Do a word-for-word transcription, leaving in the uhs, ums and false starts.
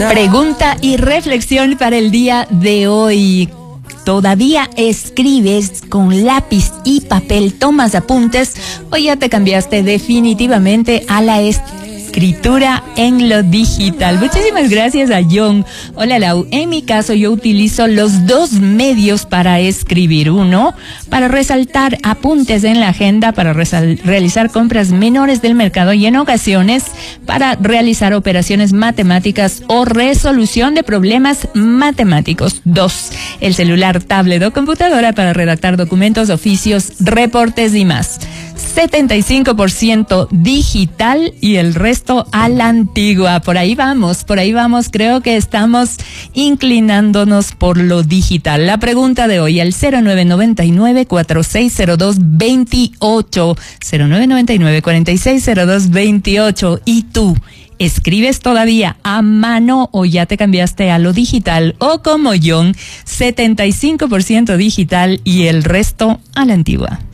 Pregunta y reflexión para el día de hoy. ¿Todavía escribes con lápiz y papel, tomas apuntes o ya te cambiaste definitivamente a la escritura en lo digital? Muchísimas gracias a John. Hola Lau, en mi caso yo utilizo los dos medios para escribir. Uno, para resaltar apuntes en la agenda, para realizar compras menores del mercado y en ocasiones para realizar operaciones matemáticas o resolución de problemas matemáticos. Dos, el celular, tablet o computadora para redactar documentos, oficios, reportes y más. setenta y cinco por ciento digital y el resto a la antigua. Por ahí vamos, por ahí vamos. Creo que estamos inclinándonos por lo digital. La pregunta de hoy, el cero nueve nueve nueve, cuatro seis cero dos, dos ocho. cero nueve nueve nueve, cuatro seis cero dos, dos ocho. ¿Y tú? ¿Escribes todavía a mano o ya te cambiaste a lo digital? O como John, setenta y cinco por ciento digital y el resto a la antigua.